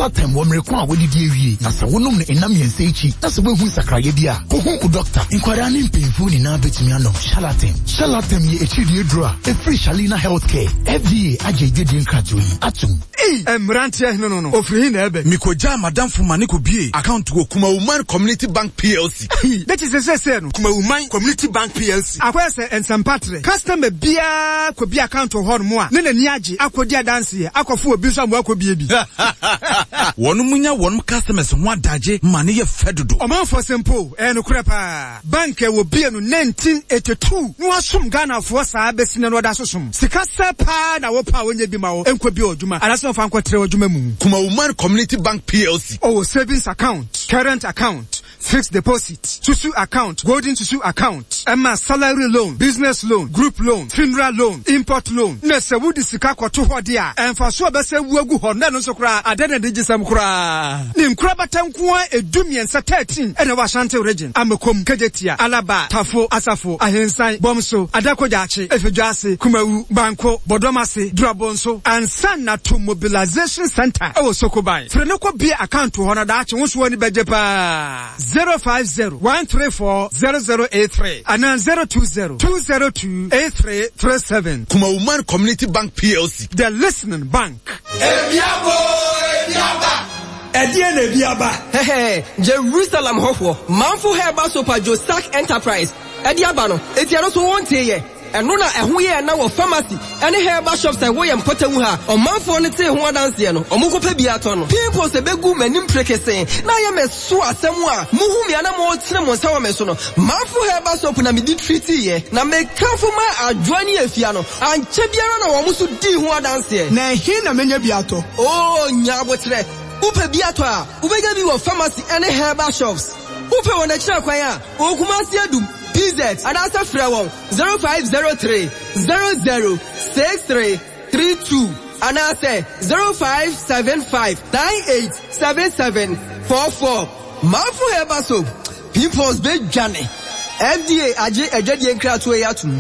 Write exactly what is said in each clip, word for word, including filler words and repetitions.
Charlatan wo mrekwa we di ewie na sa wonum ne enam yense echi na se behu sakraye bi a ko hu doctor inkwara ne mpemfu ni na betumi anom Charlatan Charlatan ye echi di edura e free Shalina Healthcare F D A ajeje di nkrajo yi atum eh emrantie no no no ofri na ebe mikoja madam Fumani ko bie account go Kuma Woman Community Bank P L C that is say say no Kuma Woman Community Bank P L C akwese ensampatre customer bia ko bia account ho no a ne nani age akodi dance ye akofo obi so mo akobi bi wonu munya wonu customers ho adaje mane ye fedodo omanfo simple eh no krepa bank e wo bia no nineteen eighty-two no asum Ghana fo saa besine no da sosum sika sepa na wo pa wonye bi ma wo enko bi oduma anaso fa nkotre oduma mu Kuma Woman Community Bank P L C oh savings account current account fixed deposit susu account golden susu account emma salary loan business loan group loan funeral loan import loan na se wudi sika kwato hode a emfa so be se wuagu ho na no so kra adana de gisam kra ni nkra batanko edumiensa thirteen ene wa Ashanti region amekom kejetia alaba tafo asafo ahensan bomso adakojache efedwase kumawu banko bodomase drabonso ansan na to mobilization center e wo sokobai freneko bi account ho na da ache wo so ni bejepa zero five zero one three four zero zero eight three and zero two zero two zero two eight three three seven. Kuma Woman Community Bank P L C, the listening bank. Ebiabo, Ebiaba. Ediene Ebiaba. Hey, Jerusalem Hofo, Manfu Herba Sopa Josak Enterprise. Ediaba no, Etiano so won't ye. And no na ehun ye na wo pharmacy any herbal shops and we empotamu ha o manfo ne te ho adanse no o mukopa bi ato no people se begu manim prekese na ye meso asem a muhu mi ana mo tene mo nsa wa meso no manfo herbal shop na me di treat ye na me kanfo ma adwani afia no anche biara na wo muso di ho adanse na he na menya bi ato oh nya botre upe bi ato a ubega bi wo pharmacy any herbal shops upe wona kira kwan a o kuma si adum P Z and answer Frewon zero five zero three zero zero six three three two and answer zero five seven five nine eight seven seven four four. Manfu Herba Soap, Pimples Big Johnny, F D A Aje Ejedi Enkra to Yatum.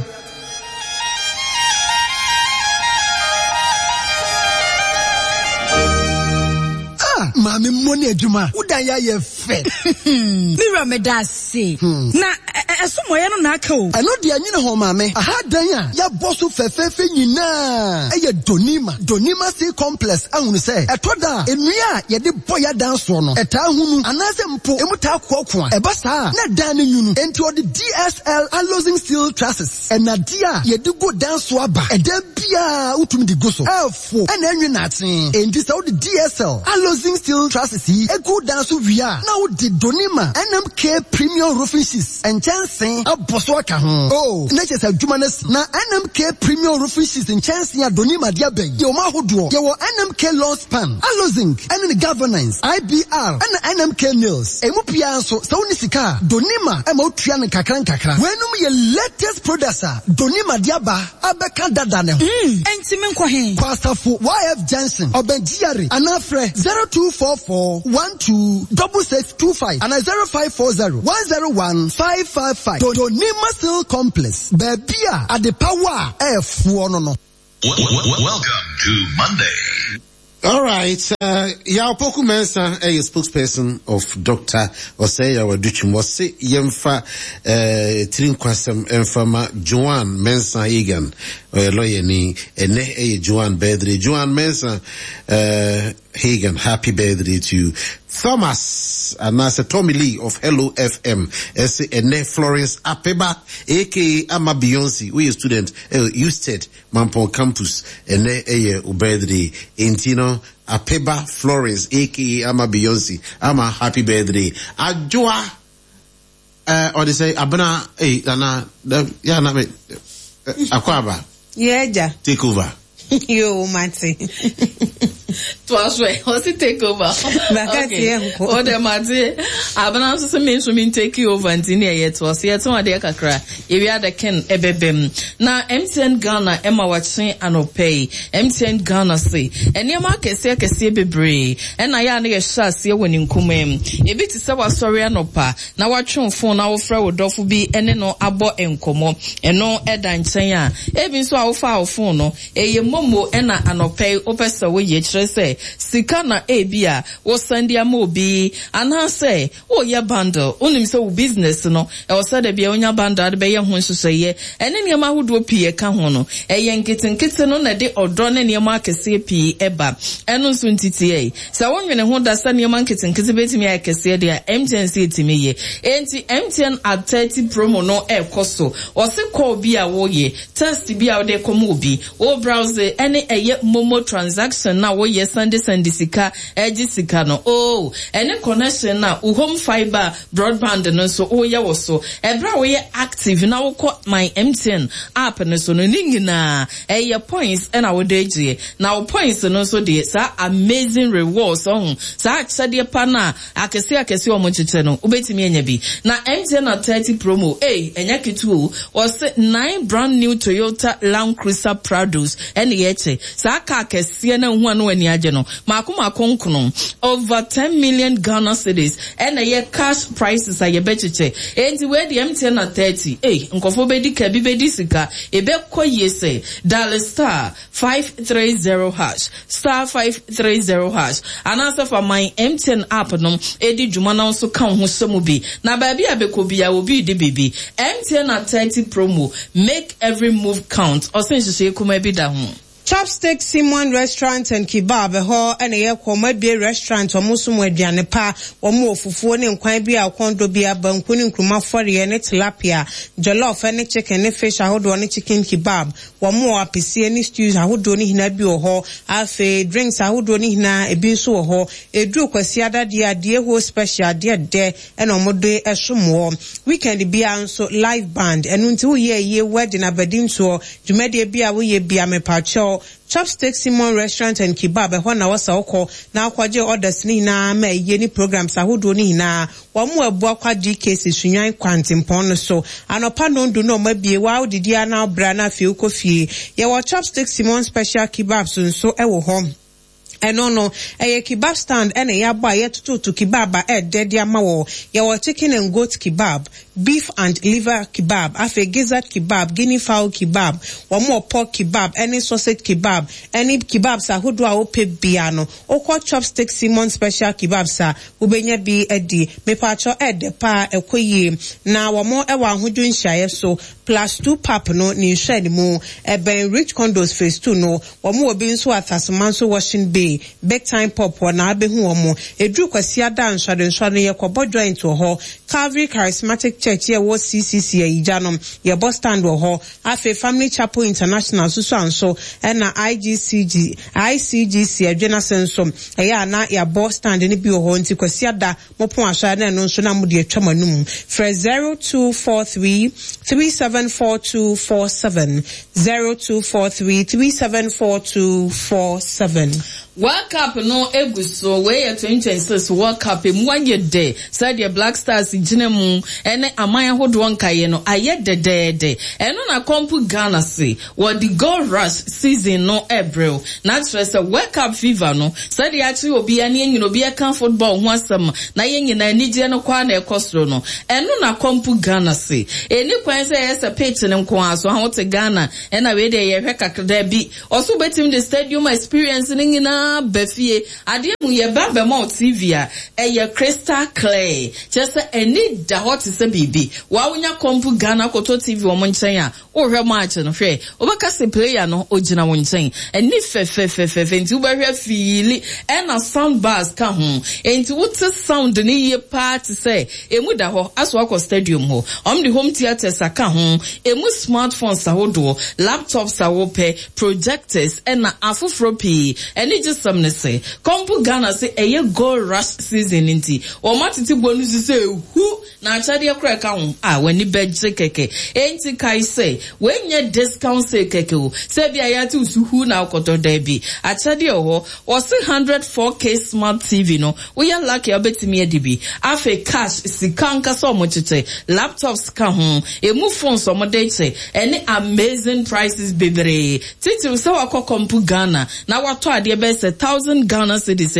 Mami money adwuma udan ya ye fe Mira me da se na esomo ye no na aka o eno de anyine ho mami aha dan a ya boso fefefe nyina eye donima donima C complex ahunu se etoda enua ye de boya dan so no eta hunu anase mpo emuta kwokwa eba saa na dan nyunu enti odi D S L alloying steel trusses enadia ye de go dan so aba eda bia utumi di go so elfo ena enwe na aten enti sa odi D S L alloying steel trusses yi egu dan so wia na odi donima N M K premium roofing sheets and chancing aboso aka ho oh na chesa adwuma na N M K premium roofing sheets and chancing a donima dia ben ye o ma hodo ye wo N M K lawn span allozing and the governance I B R and N M K nails emu pia so sa woni sika donima e ma otua ne kakran kakra wenum ye latest products a donima dia ba abeka dada ne ho mm enti me nkɔ he kwasafo Y F Johnson obenjiare anafre zero two four four one two six six two five and zero five four zero one zero one five five five. Donima Steel Complex. Bebia at the power F one no. Welcome to Monday. All right, uh, Yaopoku Mensa, a spokesperson of Doctor Oseya Waduchim was say Yemfa uh Trinkwasam Enfama Joan Mensa Egan, or lawyer ni ene a Joan Bedri. Joan Mensa uh Hagan, happy birthday to you. Thomas and Nasa Tommy Lee of Hello F M. S Ene Florence Apeba, aka Ama Beyonce, we a student, uh, Usted, Mampon Campus, Ene Eye Ubedri, Intino, Apeba Florence, aka Ama Beyonce, Ama happy birthday. Ajua, uh, or they say, Abana, eh, Dana, yeah, na me, Akwaba. Yeah, ja. Take over. Yo, Mati. Twas way, what's it take over? Okay. Oh, the Mati. I've been also some means from take you over and Tinia yet was yet one day kakra. If you had a ken ebebem. Now, M T N Ghana, Emma watching and pay. M T N Ghana say. And your market say, I can see bebre. And I am a shot see when in Kumem. A bit is our story and opa. Now, watch on phone, our friend would offer be and no abo en como. And no Eda in China. Even so, our phone, no. A momo ena anope opesa we ye kyerɛ sɛ sika na ebia wo sandi ama obi ana sɛ wo ye bundle onim sɛ wo business no e wo sɛ da bia onya bundle de be ye ho nsosoye ene nneɛma ahodo pii ka ho no ɛyɛ nketenkete no na de ɔdɔ ne nneɛma akɛse pii eba ɛno nso ntitie sɛ wonwene ho da sɛ nneɛma nketenkete betimi akɛse de a M T N C etimi ye enti M T N at thirty promo no ekoso ɔse call bi a wo ye test bi a de komo obi o browse any eye momo transaction na wo ye sande sande sika eji sika no oh any connection na u home fiber broadband no so o ye wo so ebra wo ye active na wo call my M T N app no so no nyina eye points na wo de gie na wo points no so de sa amazing rewards on sa akyade pa na akese akese o mo chiche no ubetimi enya bi na M T N at thirty promo eh enya kitu was nine brand new Toyota Land Cruiser Prados and yeche sa aka kese na hu anu ani age no makoma konkono over ten million Ghana cedis and ye cash prices aye bechiche enti we the M T N at thirty eh nkofo bedi ka bi bedi sika ebe koye se dial star five thirty hash star five thirty hash and answer for my M T N app no edi dwuma na so kan ho semu bi na ba bia bekobi ya obi de bibi M T N at thirty promo make every move count osenhye kuma bi da ho Chopstick Simon Restaurant and Kebab ho and a comedy restaurant or musum aduane pa omo ofufuo ne nkwan bi a kondo bi abanku ne nkruma fori ne tilapia jollof ne chicken ne fish ahodo ne chicken kebab omo apese ne stews ahodo ne hina bi ho afe drinks ahodo ne hina ebi nso ho edu kwasi adade ade ho special de de and omodo esomo weekend bi anso live band enu nti wo ye ye wedding abedin so dwumade bi a wo ye bia me pacho Chopstick Simon Restaurant and Kebab e ho na wasa okọ na akwaje orders ni na ma ye ni programs ahodo ni na wo mu abu akwa D K C sunyan kwantimpon no so anopa no ndo no mabie wa odidi ana bra na fie ukofie ye wo Chopstick Simon Special Kebabs nso e wo ho eno no eye kebab stand ene ya ba ye tutu kebab e dedi ama wo ye wo chicken and goat kebab beef and liver kebab afe gizzard kebab guinea fowl kebab wo mo pork kebab any sausage kebab any kebabs ahodo a ope bia no okwa Chopstick Simon Special Kebabs a ubenya bi edi mepacho ede pa ekoyi na wo mo e wa ahodo nhyaye so plus two pap no ni nhwani mu e ben rich condos phase two no wo mo obi nso atasomanso washing bay big time pop na abehu wo mo edru kwasi ada nhwade nhwade ye kobo joint wo ho Calvary Charismatic Church ye wo C C C e janom ye bus stand wo ho afe Family Chapel International so so anso e na I G C G I C G C adwena senso e ya na ya bus stand ni bi wo ho nti kwasi ada mo pon ahwa na no nso na mo de atwa manum for zero two four three three seven four two four seven zero two four three three seven four two four seven World Cup no eguso we twenty twenty-six World Cup mwanye de said the Black Stars gine mu ene amaya hodo nkaye no aye de de de eno na kompu Ghana se what the gold rush season no April na stress World Cup fever no said the actually obi ani enyi no obi aka football ho asem na yenyi na anije no kwa na ekosro no eno na kompu Ghana se eni kwan se yesa pitch ne nko aso ha wote Ghana ena we de ye hwe kakra bi oso betim the stadium experience ni na befie ade mu ye baba mo T V a eye crystal clear just any da hot se bibi wa wonya kompu Ghana koto T V wo mo nchen a wo hwe match no hwe obaka se player no ogina wo nchen eni fefe fefe enti wo behwe feel and a sound bars ka ho enti wo te sound ni ye part say emu da ho aso akọ stadium ho om the home theaters aka ho emu smartphones ahodo laptops awope projectors and afufro p eni just some say kompu Ghana say eye gold rush season inti o matiti bonus say hu na achade akra ka ho ah wani bedje keke enti kai say when ye discount say keke o say bia ya ti usuhu na akoto da bi achade ho o say one hundred four K smart T V no we ya lucky obetimi edibi afa cash sikanka so mo chete laptops ka ho emu phones so mo dey say any amazing prices bebre titi so akọ kompu Ghana na wato ade be say thousand Ghana cedis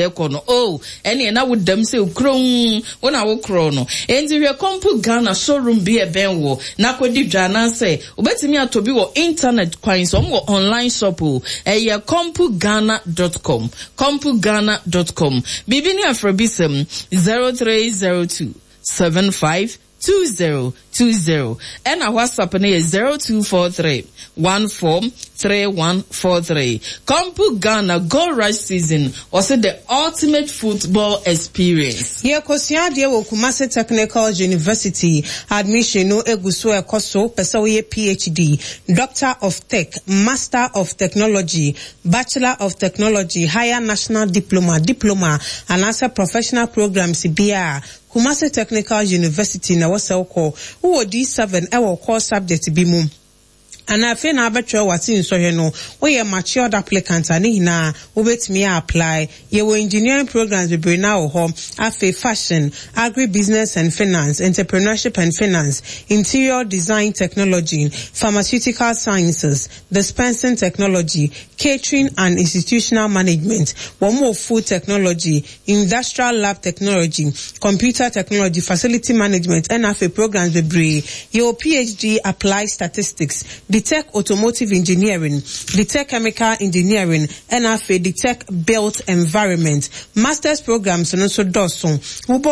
eko no oh ene na wo dam se okron wo na wo kro no enti hwe Kompu Ghana showroom bi e ben wo na kodi dwa na se obetimi atobi wo internet kwan so wo online shop o eye kompu ghana dot com kompu ghana dot com bibini afrobisem zero three zero two seven five two zero two zero and our WhatsApp is zero two four three one four three one four three. Kompu Ghana Gold Rush season was the ultimate football experience. Ye kosia de wo Kumasi Technical University admission no eguso ekoso pesa wo ye P H D, Doctor of Tech, Master of Technology, Bachelor of Technology, Higher National Diploma, Diploma and as professional programs bia Kumasi Technical University na wasa uko uwo D seven ewo core subject bimu. And I feel na betwe wati nsohwe no we ye matured applicant ani na obetimi apply ye wo engineering programs be bring na ho afi fashion, agribusiness and finance, entrepreneurship and finance, interior design technology, pharmaceutical sciences, dispensing technology, catering and institutional management, one more food technology, industrial lab technology, computer technology, facility management and afi programs be bring your P H D applied statistics, the tech automotive engineering, the tech chemical engineering, and afi the tech built environment. Master's programs and also doson.